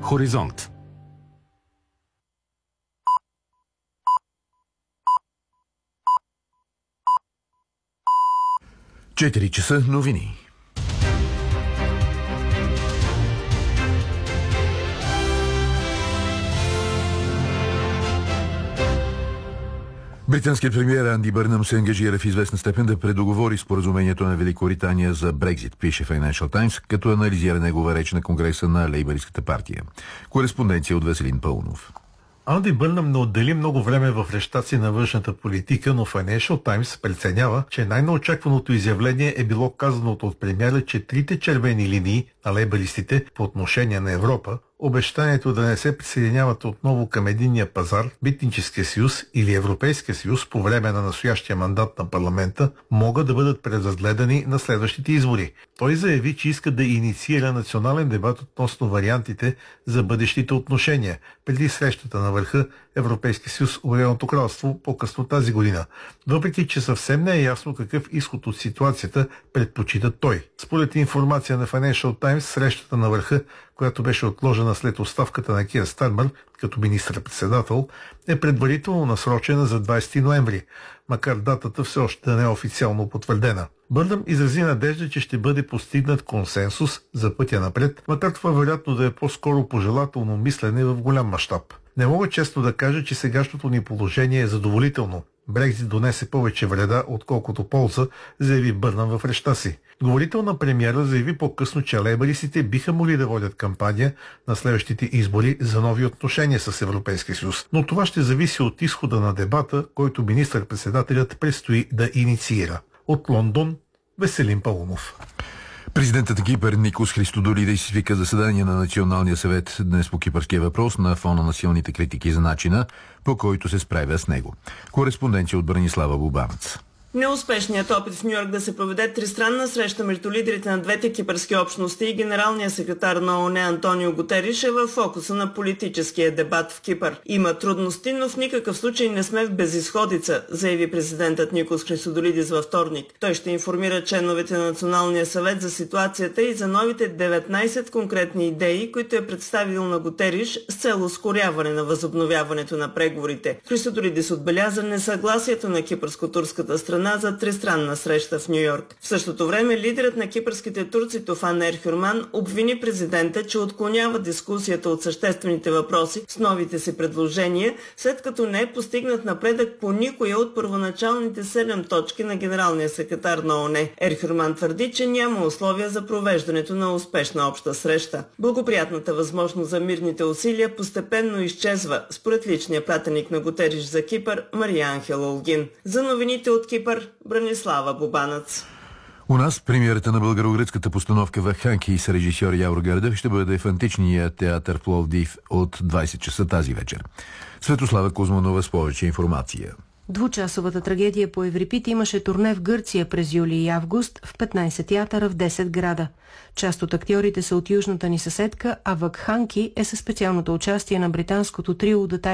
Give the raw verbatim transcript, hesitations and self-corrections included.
Хоризонт. четири часа новини. Британският премиер Анди Бърнъм се ангажира в известна степен да предоговори споразумението на Великобритания за Брекзит, пише Financial Times, като анализира негова реч на Конгреса на Лейбъристската партия. Кореспонденция от Веселин Паунов. Анди Бърнъм не отдели много време в речта си на външната политика, но Financial Times преценява, че най-неочакваното изявление е било казаното от премиера, че трите червени линии на лейбъристите по отношение на Европа, обещанието да не се присъединяват отново към единния пазар, Митническия съюз или Европейския съюз по време на настоящия мандат на парламента, могат да бъдат преразгледани на следващите избори. Той заяви, че иска да инициира национален дебат относно вариантите за бъдещите отношения преди срещата на върха Европейския съюз Обединеното кралство по-късно тази година, въпреки че съвсем не е ясно какъв изход от ситуацията предпочита той. Според информация на Financial Times, срещата на върха, която беше отложена след оставката на Кир Стармър като министър-председател, е предварително насрочена за двадесети ноември, макар датата все още да не е официално потвърдена. Бърнъм изрази надежда, че ще бъде постигнат консенсус за пътя напред, макар това вероятно да е по-скоро пожелателно мислене в голям мащаб. Не мога честно да кажа, че сегашното ни положение е задоволително. Брекзит донесе повече вреда, отколкото полза, заяви Бърнъм в речта си. Говорител на премиера заяви по-късно, че лейбъристите биха могли да водят кампания на следващите избори за нови отношения с Европейския съюз. Но това ще зависи от изхода на дебата, който министър-председателят предстои да инициира. От Лондон, Веселин Паунов. Президентът Кипър Никос Христодолидис свика заседание на Националния съвет днес по кипърския въпрос на фона на силните критики за начина, по който се справя с него. Кореспонденция от Бранислава Бубанец. Неуспешният опит в Ню-Йорк да се проведе тристранна среща между лидерите на двете кипърски общности и генералния секретар на ООН Антонио Гутериш е в фокуса на политическия дебат в Кипър. Има трудности, но в никакъв случай не сме в безизходица, заяви президентът Никос Христодолидис във вторник. Той ще информира членовете на Националния съвет за ситуацията и за новите деветнадесет конкретни идеи, които е представил на Гутериш с цел ускоряване на възобновяването на преговорите. Христодолидис отбеляза несъгласието на кипърско-турската страна за тристранна среща в Ню-Йорк. В същото време лидерът на кипърските турци Туфан Ерхюрман обвини президента, че отклонява дискусията от съществените въпроси с новите си предложения, след като не е постигнат напредък по никоя от първоначалните седем точки на генералния секретар на ООН. Ерхюрман твърди, че няма условия за провеждането на успешна обща среща. Благоприятната възможност за мирните усилия постепенно изчезва, според личния пратеник на Гутериш за Кипър Мария Анхела Олгин. За новините от Кипър, Бранислава Бубанец. У нас премиерата на българо-гръцката постановка в Ханки с режисьор Явор Гърдев ще бъде в античния театър в Пловдив от двадесет часа тази вечер. Светослава Кузманова с повече информация. Двучасовата трагедия по Еврипид имаше турне в Гърция през юли и август в петнадесет театъра в десет града. Част от актьорите са от южната ни съседка, а Вакханки е със специалното участие на британското трио The